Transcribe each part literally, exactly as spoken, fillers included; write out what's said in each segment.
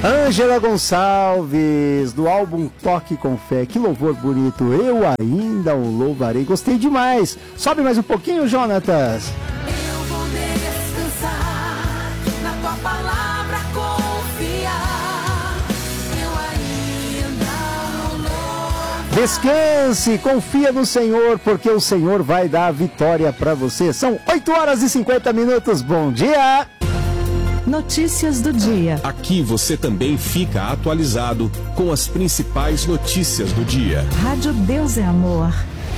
Ângela Gonçalves, do álbum Toque com Fé. Que louvor bonito, eu ainda o louvarei. Gostei demais. Sobe mais um pouquinho, Jonatas. Eu vou descansar, na tua palavra confiar. Eu ainda o louvarei. Descanse, confia no Senhor, porque o Senhor vai dar a vitória para você. São oito horas e cinquenta minutos. Bom dia! Notícias do dia. Aqui você também fica atualizado com as principais notícias do dia. Rádio Deus é Amor.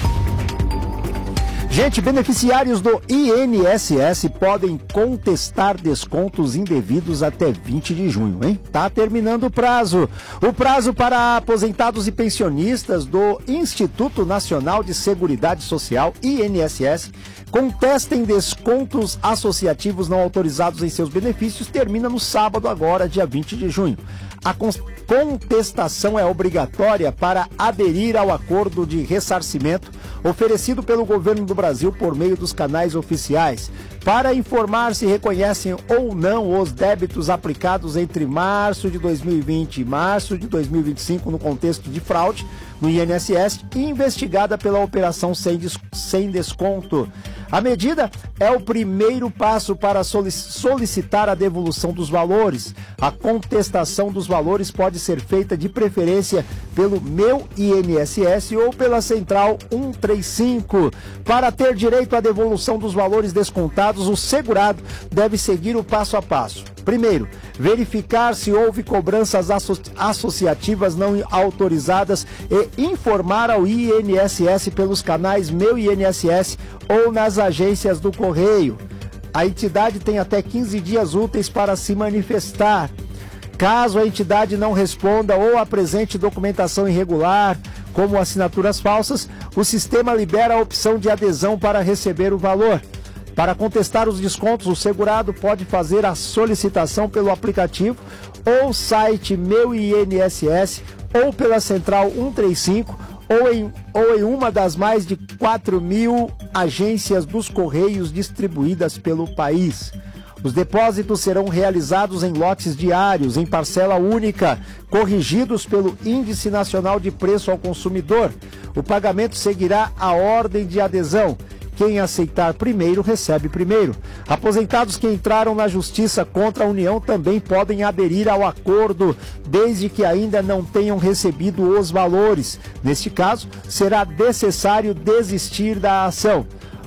Gente, beneficiários do I N S S podem contestar descontos indevidos até vinte de junho, hein? Tá terminando o prazo. O prazo para aposentados e pensionistas do Instituto Nacional de Seguridade Social, I N S S, contestem descontos associativos não autorizados em seus benefícios termina no sábado agora, dia vinte de junho. A contestação é obrigatória para aderir ao acordo de ressarcimento oferecido pelo governo do Brasil por meio dos canais oficiais, para informar se reconhecem ou não os débitos aplicados entre março de dois mil e vinte e março de dois mil e vinte e cinco no contexto de fraude no I N S S e investigada pela operação sem, des- sem desconto. A medida é o primeiro passo para solicitar a devolução dos valores. A contestação dos valores pode ser feita de preferência pelo Meu I N S S ou pela Central cento e trinta e cinco. Para ter direito à devolução dos valores descontados, o segurado deve seguir o passo a passo. Primeiro, verificar se houve cobranças asso- associativas não autorizadas e informar ao I N S S pelos canais Meu I N S S ou nas agências do Correio. A entidade tem até quinze dias úteis para se manifestar. Caso a entidade não responda ou apresente documentação irregular, como assinaturas falsas, o sistema libera a opção de adesão para receber o valor. Para contestar os descontos, o segurado pode fazer a solicitação pelo aplicativo ou site Meu I N S S ou pela Central cento e trinta e cinco ou em, ou em uma das mais de quatro mil agências dos Correios distribuídas pelo país. Os depósitos serão realizados em lotes diários, em parcela única, corrigidos pelo Índice Nacional de Preço ao Consumidor. O pagamento seguirá a ordem de adesão. Quem aceitar primeiro, recebe primeiro. Aposentados que entraram na justiça contra a União também podem aderir ao acordo, desde que ainda não tenham recebido os valores. Neste caso, será necessário desistir da ação.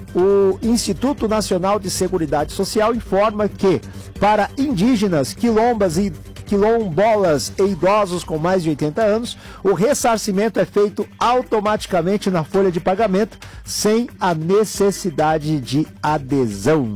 O Instituto Nacional de Seguridade Social informa que, para indígenas, quilombas e quilombolas e idosos com mais de oitenta anos, o ressarcimento é feito automaticamente na folha de pagamento, sem a necessidade de adesão.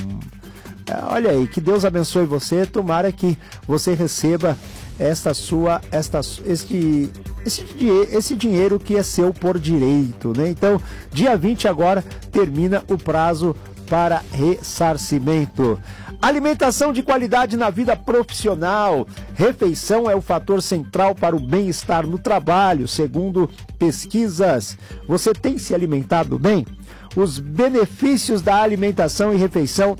É, olha aí, que Deus abençoe você, tomara que você receba esta sua, esta, este, esse, esse dinheiro que é seu por direito, né? Então, dia vinte agora termina o prazo para ressarcimento. Alimentação de qualidade na vida profissional. Refeição é o fator central para o bem-estar no trabalho, segundo pesquisas. Você tem se alimentado bem? Os benefícios da alimentação e refeição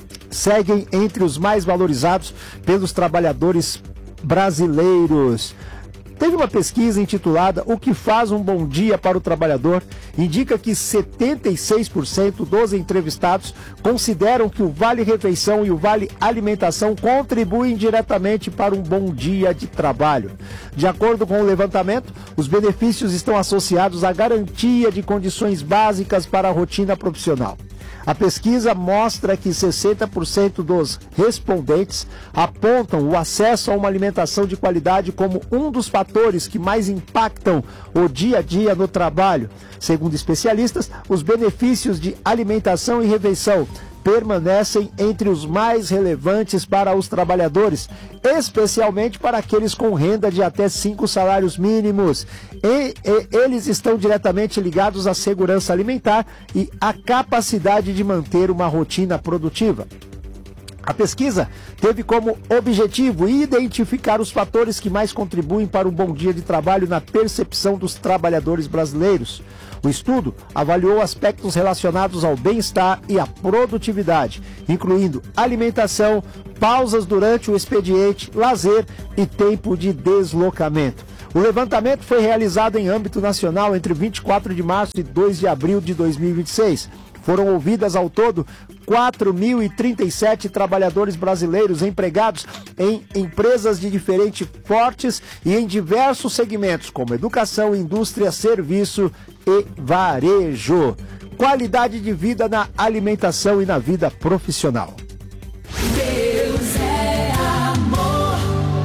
seguem entre os mais valorizados pelos trabalhadores brasileiros. Teve uma pesquisa intitulada O que faz um bom dia para o trabalhador? Indica que setenta e seis por cento dos entrevistados consideram que o Vale Refeição e o Vale Alimentação contribuem diretamente para um bom dia de trabalho. De acordo com o levantamento, os benefícios estão associados à garantia de condições básicas para a rotina profissional. A pesquisa mostra que sessenta por cento dos respondentes apontam o acesso a uma alimentação de qualidade como um dos fatores que mais impactam o dia a dia no trabalho. Segundo especialistas, os benefícios de alimentação e refeição permanecem entre os mais relevantes para os trabalhadores, especialmente para aqueles com renda de até cinco salários mínimos. E, e eles estão diretamente ligados à segurança alimentar e à capacidade de manter uma rotina produtiva. A pesquisa teve como objetivo identificar os fatores que mais contribuem para um bom dia de trabalho na percepção dos trabalhadores brasileiros. O estudo avaliou aspectos relacionados ao bem-estar e à produtividade, incluindo alimentação, pausas durante o expediente, lazer e tempo de deslocamento. O levantamento foi realizado em âmbito nacional entre vinte e quatro de março e dois de abril de dois mil e vinte e seis. Foram ouvidas ao todo quatro mil e trinta e sete trabalhadores brasileiros empregados em empresas de diferentes portes e em diversos segmentos, como educação, indústria, serviço e varejo. Qualidade de vida na alimentação e na vida profissional. Deus é amor.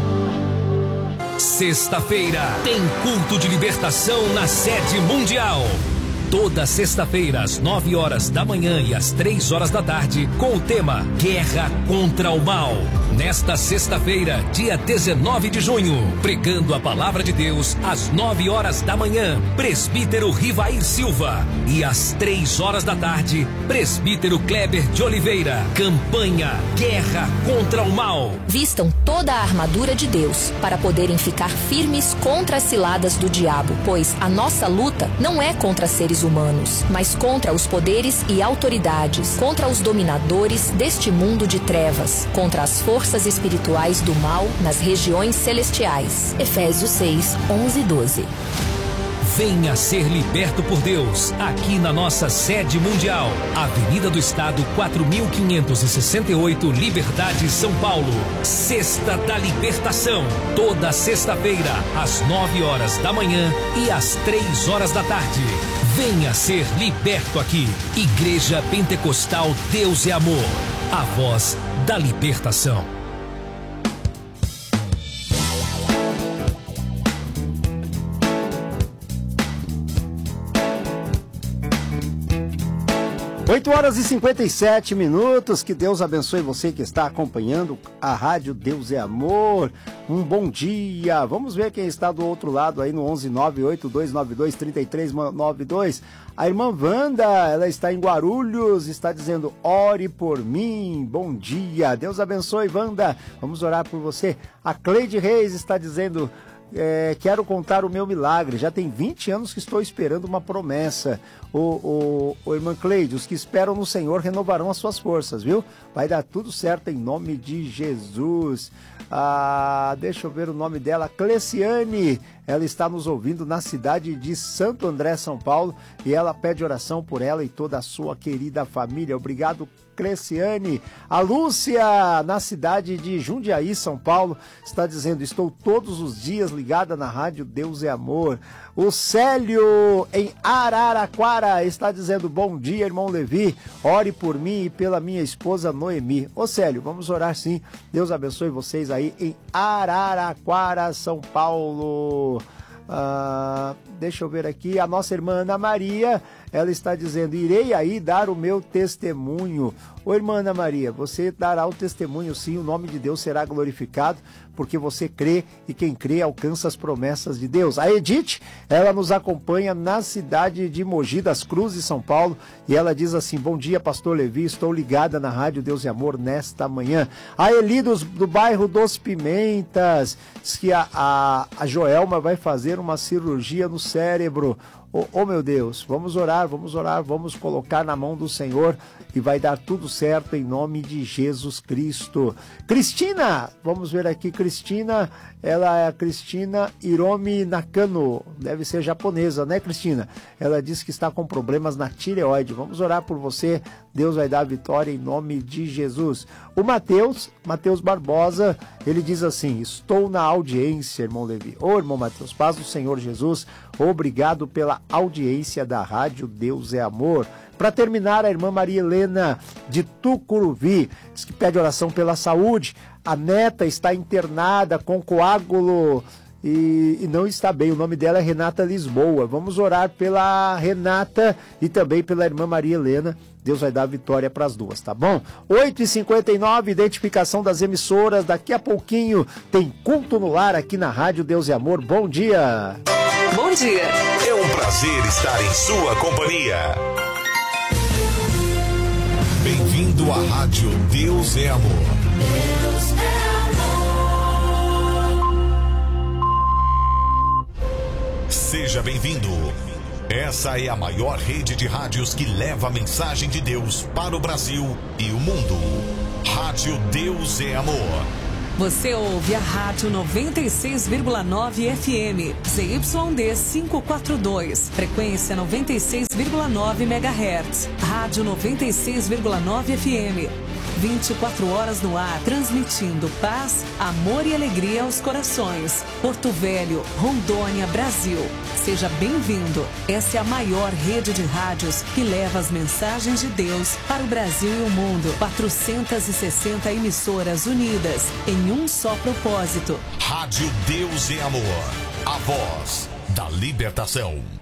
Sexta-feira tem culto de libertação na sede mundial. Toda sexta-feira, às nove horas da manhã e às três horas da tarde, com o tema Guerra contra o Mal. Nesta sexta-feira, dia dezenove de junho, pregando a palavra de Deus, às nove horas da manhã, presbítero Rivair Silva. E às três horas da tarde, presbítero Kleber de Oliveira. Campanha Guerra contra o Mal. Vistam toda a armadura de Deus para poderem ficar firmes contra as ciladas do diabo, pois a nossa luta não é contra seres humanos, mas contra os poderes e autoridades, contra os dominadores deste mundo de trevas, contra as forças espirituais do mal nas regiões celestiais. Efésios seis, onze e doze. Venha ser liberto por Deus, aqui na nossa sede mundial. Avenida do Estado, quatro mil quinhentos e sessenta e oito, Liberdade, São Paulo. Sexta da Libertação. Toda sexta-feira, às nove horas da manhã e às três horas da tarde. Venha ser liberto aqui. Igreja Pentecostal Deus é Amor. A voz da libertação. oito horas e cinquenta e sete minutos, que Deus abençoe você que está acompanhando a Rádio Deus é Amor. Um bom dia. Vamos ver quem está do outro lado aí no onze nove oito dois nove dois três três nove dois. A irmã Wanda, ela está em Guarulhos, está dizendo, ore por mim. Bom dia. Deus abençoe, Wanda. Vamos orar por você. A Cleide Reis está dizendo, É, quero contar o meu milagre, já tem vinte anos que estou esperando uma promessa. O, o, o irmã Cleide, os que esperam no Senhor renovarão as suas forças, viu? Vai dar tudo certo em nome de Jesus. Ah, deixa eu ver o nome dela, Cleciane, ela está nos ouvindo na cidade de Santo André, São Paulo, e ela pede oração por ela e toda a sua querida família. Obrigado, Cleciane. A Lúcia, na cidade de Jundiaí, São Paulo, está dizendo, estou todos os dias ligada na rádio Deus é Amor. O Célio, em Araraquara, está dizendo, bom dia, irmão Levi, ore por mim e pela minha esposa Noemi. Ô Célio, vamos orar sim, Deus abençoe vocês aí em Araraquara, São Paulo. Ah, deixa eu ver aqui, a nossa irmã Ana Maria, ela está dizendo, irei aí dar o meu testemunho. Ô irmã Ana Maria, você dará o testemunho sim, o nome de Deus será glorificado, porque você crê e quem crê alcança as promessas de Deus. A Edith, ela nos acompanha na cidade de Mogi das Cruzes, São Paulo, e ela diz assim, bom dia, pastor Levi, estou ligada na rádio Deus e Amor nesta manhã. A Eli dos, do bairro dos Pimentas, diz que a, a, a Joelma vai fazer uma cirurgia no cérebro. Oh, oh meu Deus, vamos orar, vamos orar, vamos colocar na mão do Senhor e vai dar tudo certo em nome de Jesus Cristo. Cristina, vamos ver aqui, Cristina, ela é a Cristina Hiromi Nakano, deve ser japonesa, né Cristina? Ela diz que está com problemas na tireoide, vamos orar por você, Deus vai dar a vitória em nome de Jesus. O Mateus, Mateus Barbosa, ele diz assim, estou na audiência, irmão Levi. Ô irmão Mateus, paz do Senhor Jesus, obrigado pela audiência da rádio Deus é Amor. Para terminar, a irmã Maria Helena de Tucuruvi diz que pede oração pela saúde. A neta está internada com coágulo e, e não está bem. O nome dela é Renata Lisboa. Vamos orar pela Renata e também pela irmã Maria Helena. Deus vai dar vitória para as duas, tá bom? oito e cinquenta e nove, identificação das emissoras. Daqui a pouquinho tem culto no lar aqui na Rádio Deus e Amor. Bom dia! Bom dia! É um prazer estar em sua companhia. Bem-vindo ouvindo a rádio Deus é Amor. Deus é amor. Seja bem-vindo. Essa é a maior rede de rádios que leva a mensagem de Deus para o Brasil e o mundo. Rádio Deus é Amor. Você ouve a Rádio noventa e seis vírgula nove F M, Z Y D quinhentos e quarenta e dois, frequência noventa e seis vírgula nove megahertz. Rádio noventa e seis vírgula nove F M, vinte e quatro horas no ar, transmitindo paz, amor e alegria aos corações. Porto Velho, Rondônia, Brasil. Seja bem-vindo. Essa é a maior rede de rádios que leva as mensagens de Deus para o Brasil e o mundo. quatrocentas e sessenta emissoras unidas em um só propósito. Rádio Deus é Amor. A voz da libertação.